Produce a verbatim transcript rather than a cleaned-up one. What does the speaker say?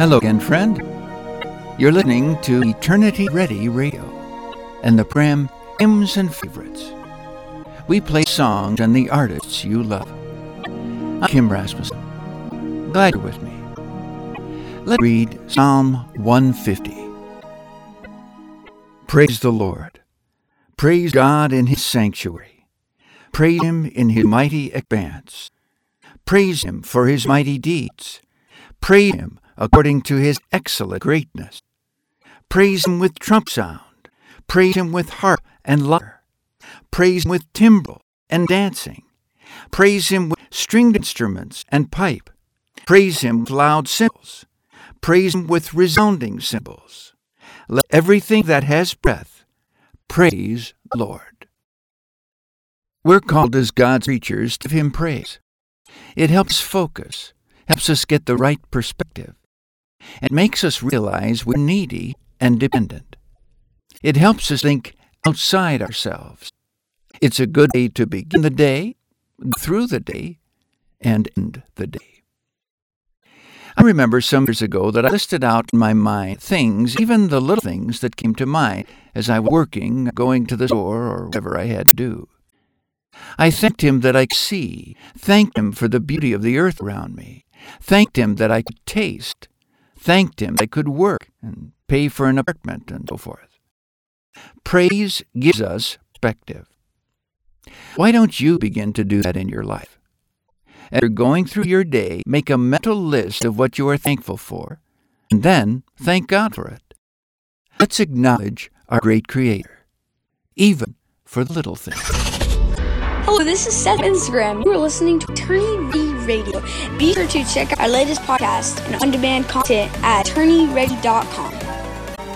Hello again, friend. You're listening to Eternity Ready Radio and the program Hymns and Favorites. We play songs and the artists you love. I'm Kim Rasmussen. Glad you're with me. Let's read Psalm one fifty. Praise the Lord. Praise God in His sanctuary. Praise Him in His mighty expanse. Praise Him for His mighty deeds. Praise Him according to His excellent greatness. Praise Him with trump sound. Praise Him with harp and lyre. Praise Him with timbrel and dancing. Praise Him with stringed instruments and pipe. Praise Him with loud cymbals. Praise Him with resounding cymbals. Let everything that has breath praise the Lord. We're called as God's creatures to give Him praise. It helps focus, helps us get the right perspective, and makes us realize we're needy and dependent. It helps us think outside ourselves. It's a good way to begin the day, go through the day, and end the day. I remember some years ago that I listed out in my mind things, even the little things that came to mind as I was working, going to the store, or whatever I had to do. I thanked Him that I could see, thanked Him for the beauty of the earth around me, thanked Him that I could taste, thanked Him that I could work and pay for an apartment and so forth. Praise gives us perspective. Why don't you begin to do that in your life? As you're going through your day, make a mental list of what you are thankful for, and then thank God for it. Let's acknowledge our great Creator, even for the little things. Hello, this is Seth on Instagram. You're listening to Eternity Radio. Be sure to check out our latest podcast and on-demand content at eternity ready dot com.